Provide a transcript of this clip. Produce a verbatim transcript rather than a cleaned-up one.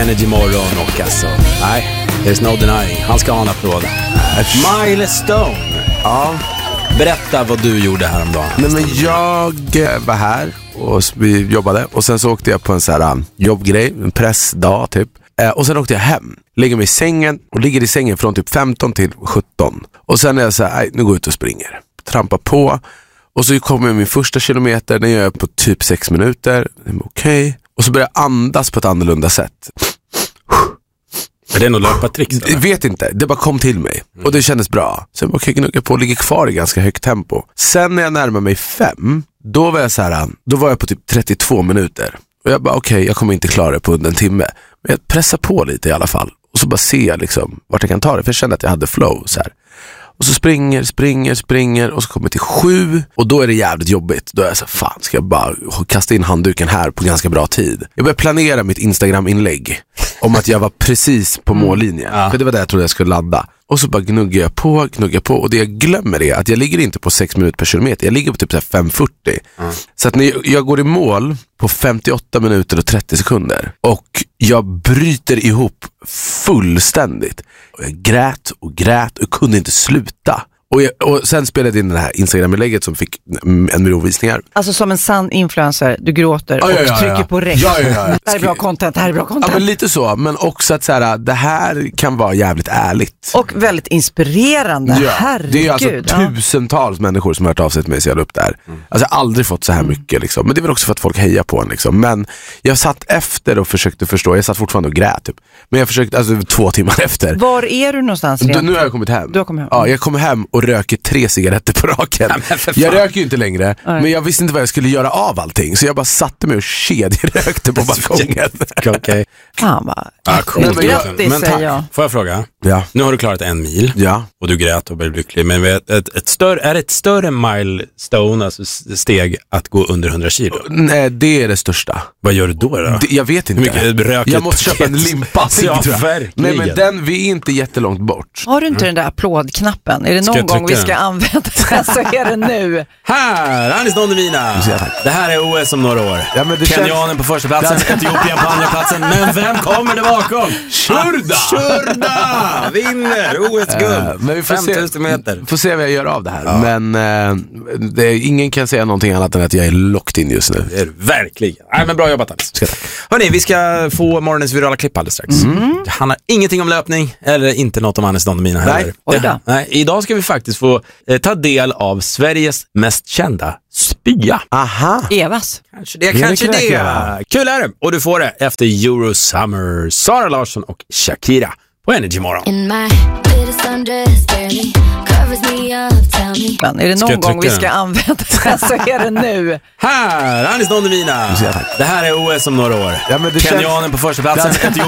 Energy Morgon och alltså, nej, there's no denying. Han ska ha en applåd. Milestone. Ja. Berätta vad du gjorde häromdagen. Nej, men jag var här och vi jobbade. Och sen så åkte jag på en sån här jobbgrej, en pressdag typ. Och sen åkte jag hem, lägger mig i sängen och ligger i sängen från typ femton till sjutton. Och sen är jag så här, nej, nu går jag ut och springer. Trampar på. Och så kommer min första kilometer, den gör jag på typ sex minuter. Okej. Okay. Och så börjar jag andas på ett annorlunda sätt. Är det något löpartricks? Jag vet inte, det bara kom till mig. Mm. Och det kändes bra. Så jag bara gnugga på och ligger kvar i ganska högt tempo. Sen när jag närmar mig fem, då var jag så här, då var jag på typ trettiotvå minuter. Och jag bara okej, okay, jag kommer inte klara det på en timme. Men jag pressar på lite i alla fall. Och så bara ser jag liksom vart jag kan ta det. För jag kände att jag hade flow så här. Och så springer, springer, springer. Och så kommer jag till sju. Och då är det jävligt jobbigt. Då är jag så fan, ska jag bara kasta in handduken här på ganska bra tid. Jag började planera mitt Instagram-inlägg om att jag var precis på mållinjen. Mm. Ja. För det var där jag trodde jag skulle ladda. Och så bara gnuggar jag på, gnuggar på. Och det jag glömmer är att jag ligger inte på sex minuter per kilometer. Jag ligger på typ så här fem fyrtio. Mm. Så att när jag går i mål på femtioåtta minuter och trettio sekunder. Och jag bryter ihop fullständigt. Och jag grät och grät och kunde inte sluta. Och, jag, och sen spelade jag in det här Instagram-inlägget som fick en miljon visningar. Alltså som en sann influencer, du gråter ja, och ja, ja, trycker ja. på rätt. Ja, ja, ja. Det här är bra content, det här är bra content. Ja, men lite så. Men också att så här, det här kan vara jävligt ärligt. Och väldigt inspirerande, ja, herregud. Det är alltså ja. tusentals människor som har hört av sig till mig så jag la upp där. Mm. Alltså jag har aldrig fått så här mycket liksom. Men det är väl också för att folk hejar på en liksom. Men jag satt efter och försökte förstå. Jag satt fortfarande och grät typ. Men jag försökte, alltså två timmar efter. Var är du någonstans? Du, nu har jag kommit hem. Du har kommit hem. Ja, jag kommer hem och röker tre cigaretter på raken. Ja, jag röker ju inte längre. Nej. Men jag visste inte vad jag skulle göra av allting. Så jag bara satte mig och kedjerökte på balkongen. Okej. Fan vad ah, cool. Grattis, men säger jag. Får jag fråga? Ja. Nu har du klarat en mil. Ja. Och du grät och blev lycklig. Men ett, ett, ett större, är det ett större milestone, alltså steg att gå under hundra kilo? Nej, det är det största. Vad gör du då då? Det, jag vet inte. Hur mycket rök jag måste köpa en limpa. Ja, verkligen. Nej, men den, vi är inte jättelångt bort. Har du inte mm. den där applådknappen? Är det någon gång vi ska den? använda den så är det nu. Här, Anis Don Demina. Det här är O S om några år. Ja, men det Kenyanen känns... på första platsen, Etiopien på andra platsen. Men vem kommer det bakom? Shurda! Shurda vinner O S-guld. Uh, men vi får se, meter. får se vad jag gör av det här. Ja. Men uh, det är, ingen kan säga någonting annat än att jag är locked in just nu. Det är verkligen. Nej, men bra jobbat, Anis. Hörrni, vi ska få morgonens virala klipp alldeles strax. Mm. Det handlar ingenting om löpning eller inte något om Anis Don Demina heller. Nej, det, nej, idag ska vi faktiskt få eh, ta del av Sveriges mest kända spya. Aha. Evas. Kanske det, kanske det. det. Kul är det. Och du får det efter Euro Summer. Sara Larsson och Shakira på Energy Morgon. Men är det någon gång vi ska använda den så är det nu. Här, Anis Don Demina. Det här är O S om några år. Ja, men det Kenyanen känns... på första platsen, Etiopien